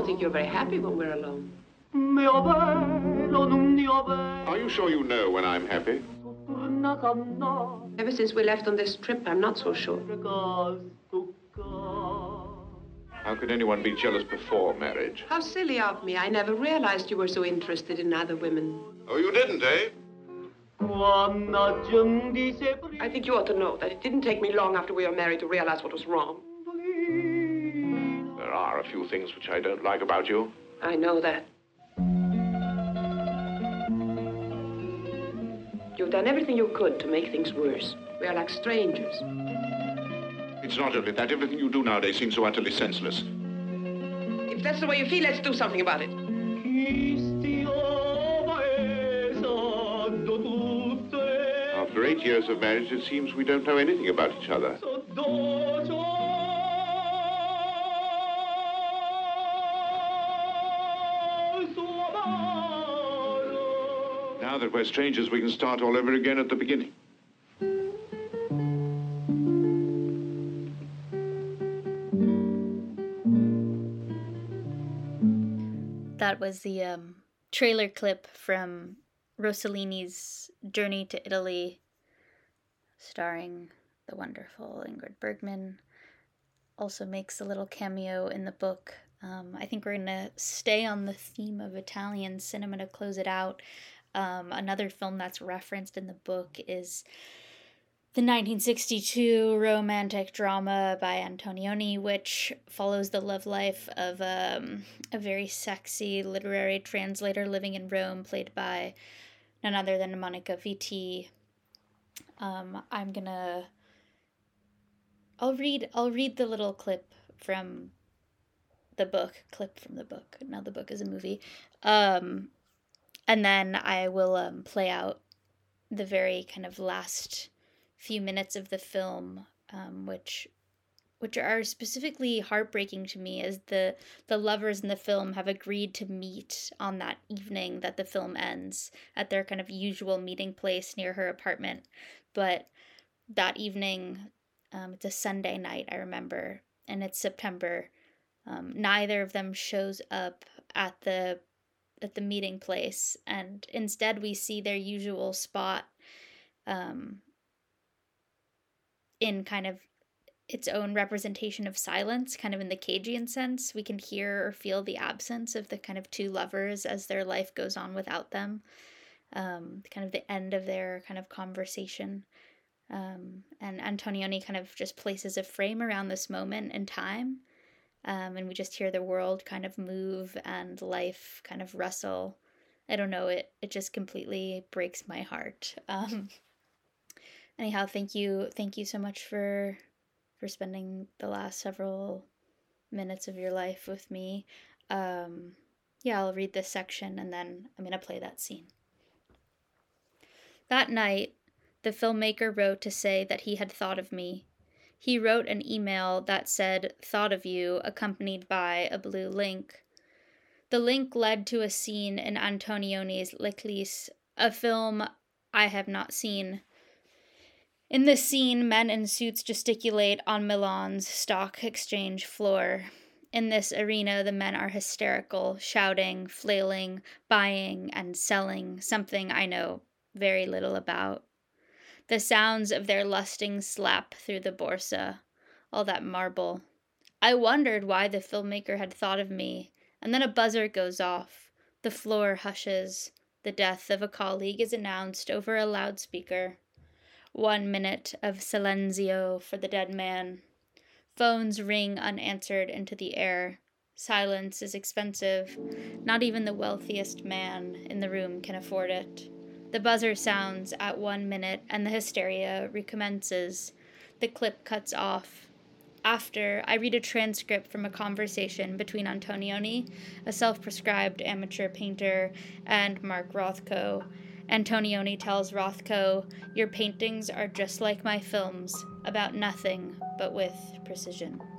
don't think you're very happy when we're alone. Are you sure you know when I'm happy? Ever since we left on this trip, I'm not so sure. How could anyone be jealous before marriage? How silly of me. I never realized you were so interested in other women. Oh, you didn't, eh? I think you ought to know that it didn't take me long after we were married to realize what was wrong. There are a few things which I don't like about you. I know that. You've done everything you could to make things worse. We are like strangers. It's not only that. Everything you do nowadays seems so utterly senseless. If that's the way you feel, let's do something about it. After 8 years of marriage, it seems we don't know anything about each other. Now that we're strangers, we can start all over again at the beginning. That was the trailer clip from Rossellini's Journey to Italy, starring the wonderful Ingrid Bergman. Also makes a little cameo in the book. I think we're going to stay on the theme of Italian cinema to close it out. Another film that's referenced in the book is the 1962 romantic drama by Antonioni, which follows the love life of a very sexy literary translator living in Rome, played by none other than Monica Vitti. I'll read the little clip from the book. Now the book is a movie. And then I will play out the very kind of last few minutes of the film, which are specifically heartbreaking to me, as the lovers in the film have agreed to meet on that evening that the film ends at their kind of usual meeting place near her apartment. But that evening, it's a Sunday night, I remember, and it's September. Neither of them shows up at the meeting place, and instead we see their usual spot in kind of its own representation of silence, kind of in the Cagean sense. We can hear or feel the absence of the kind of two lovers as their life goes on without them, kind of the end of their kind of conversation. And Antonioni kind of just places a frame around this moment in time, and we just hear the world kind of move and life kind of rustle. I don't know, it just completely breaks my heart. Anyhow, thank you so much for spending the last several minutes of your life with me. I'll read this section and then I'm going to play that scene. That night, the filmmaker wrote to say that he had thought of me. He wrote an email that said, "Thought of you," accompanied by a blue link. The link led to a scene in Antonioni's L'Eclisse, a film I have not seen. In this scene, men in suits gesticulate on Milan's stock exchange floor. In this arena, the men are hysterical, shouting, flailing, buying, and selling something I know very little about. The sounds of their lusting slap through the borsa, all that marble. I wondered why the filmmaker had thought of me, and then a buzzer goes off. The floor hushes. The death of a colleague is announced over a loudspeaker. 1 minute of silenzio for the dead man. Phones ring unanswered into the air. Silence is expensive. Not even the wealthiest man in the room can afford it. The buzzer sounds at 1 minute and the hysteria recommences. The clip cuts off. After, I read a transcript from a conversation between Antonioni, a self-prescribed amateur painter, and Mark Rothko. Antonioni tells Rothko, "Your paintings are just like my films, about nothing, but with precision."